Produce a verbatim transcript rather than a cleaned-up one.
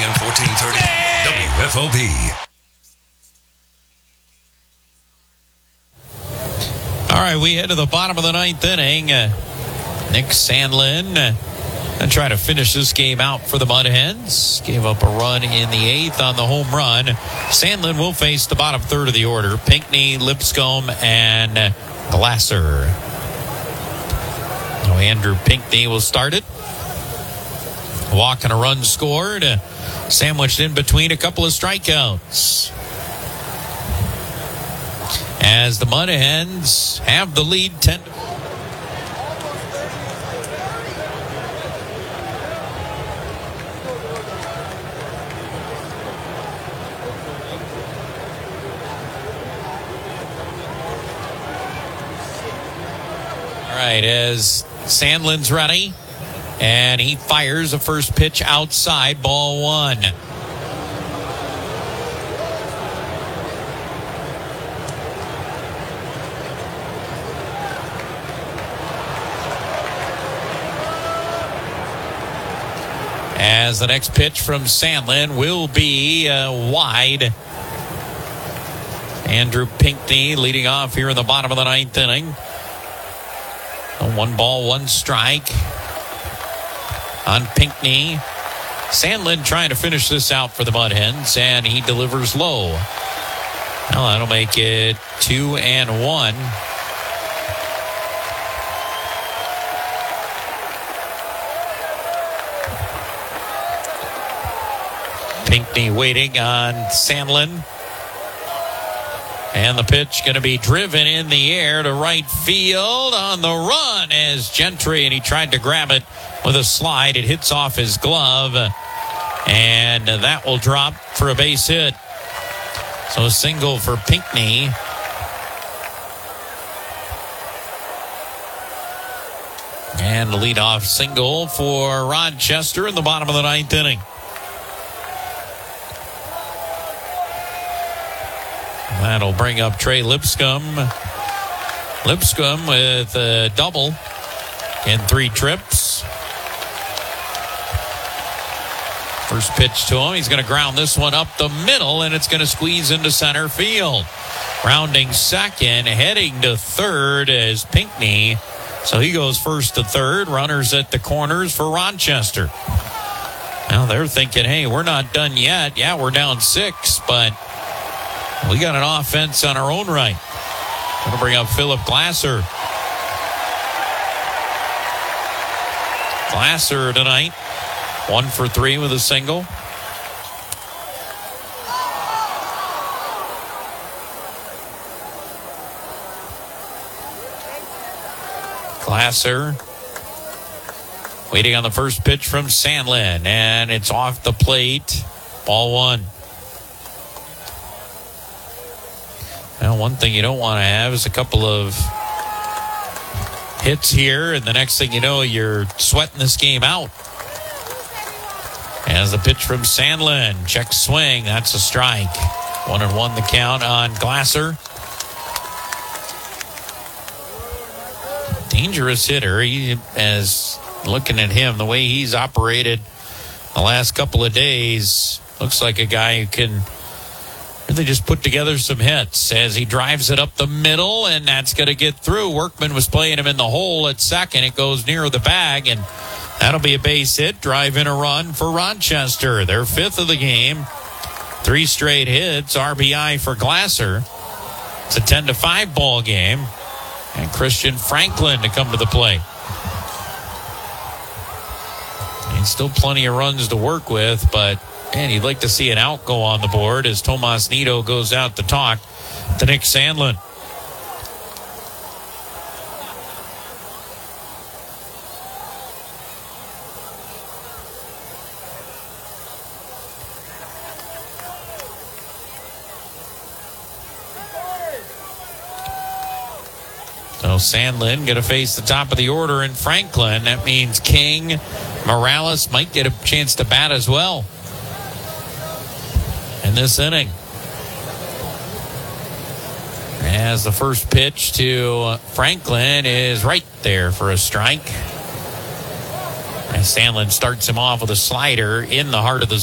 A M fourteen thirty, W F O B. All right, we head to the bottom of the ninth inning. Uh, Nick Sandlin uh, and try to finish this game out for the Mud Hens. Gave up a run in the eighth on the home run. Sandlin will face the bottom third of the order. Pinckney, Lipscomb, and uh, Glasser. So Andrew Pinckney will start it. Walk and a run scored. Uh, sandwiched in between a couple of strikeouts. As the Mud Hens have the lead ten. All right, as Sandlin's ready, and he fires a first pitch outside, ball one. As the next pitch from Sandlin will be uh, wide. Andrew Pinckney leading off here in the bottom of the ninth inning. One ball, one strike on Pinckney. Sandlin trying to finish this out for the Mud Hens, and he delivers low. Well, that'll make it two and one. Pinckney waiting on Sandlin. And the pitch going to be driven in the air to right field on the run as Gentry, and he tried to grab it with a slide. It hits off his glove, and that will drop for a base hit. So a single for Pinckney. And the leadoff single for Rochester in the bottom of the ninth inning. That'll bring up Trey Lipscomb. Lipscomb with a double in three trips. First pitch to him. He's going to ground this one up the middle, and it's going to squeeze into center field. Rounding second, heading to third is Pinckney. So he goes first to third. Runners at the corners for Rochester. Now they're thinking, hey, we're not done yet. Yeah, we're down six, but we got an offense on our own right. Going to bring up Philip Glasser. Glasser tonight, one for three with a single. Glasser waiting on the first pitch from Sandlin, and it's off the plate. Ball one. Now, one thing you don't want to have is a couple of hits here, and the next thing you know, you're sweating this game out. As the pitch from Sandlin, check swing, that's a strike. One and one the count on Glasser. Dangerous hitter. He, as looking at him, the way he's operated the last couple of days, looks like a guy who can really just put together some hits as he drives it up the middle, and that's going to get through. Workman was playing him in the hole at second. It goes near the bag, and that'll be a base hit. Drive in a run for Rochester. Their fifth of the game. Three straight hits. R B I for Glasser. It's a ten to five ball game. And Christian Franklin to come to the plate. And still plenty of runs to work with, but man, you'd like to see an out go on the board as Tomas Nido goes out to talk to Nick Sandlin. So Sandlin going to face the top of the order in Franklin. That means King, Morales might get a chance to bat as well in this inning. As the first pitch to Franklin is right there for a strike. And Sandlin starts him off with a slider in the heart of the